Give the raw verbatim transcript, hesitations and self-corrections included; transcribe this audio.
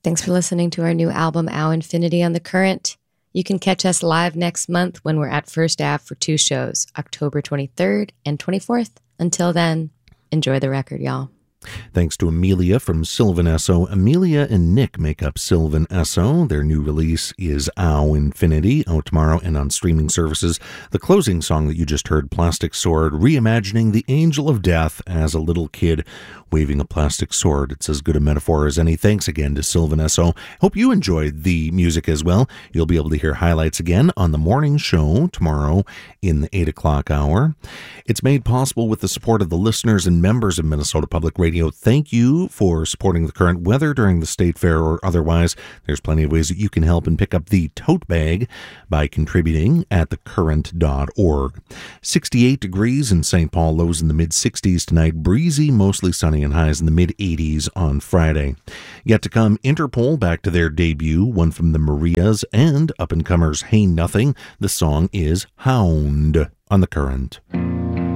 Thanks for listening to our new album, Ow Infinity, on The Current. You can catch us live next month when we're at First Ave for two shows, October twenty-third and twenty-fourth. Until then, enjoy the record, y'all. Thanks to Amelia from Sylvan Esso. Amelia and Nick make up Sylvan Esso. Their new release is Ow Infinity, out tomorrow and on streaming services. The closing song that you just heard, Plastic Sword, reimagining the Angel of Death as a little kid waving a plastic sword. It's as good a metaphor as any. Thanks again to Sylvan Esso. Hope you enjoyed the music as well. You'll be able to hear highlights again on the morning show tomorrow in the eight o'clock hour. It's made possible with the support of the listeners and members of Minnesota Public Radio. Thank you for supporting the current, whether during the State Fair or otherwise. There's plenty of ways that you can help and pick up the tote bag by contributing at the current dot org. sixty-eight degrees in Saint Paul, lows in the mid sixties tonight, breezy, mostly sunny, and highs in the mid eighties on Friday. Yet to come, Interpol back to their debut, one from the Marias, and up-and-comers Hey Nothing. The song is Hound on the Current.